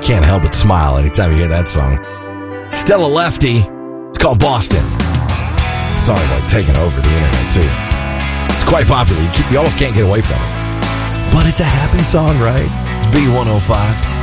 can't help but smile anytime you hear that song. Stella Lefty. It's called Boston. The song's like taking over the internet, too. It's quite popular. You almost can't get away from it. But it's a happy song, right? It's B105.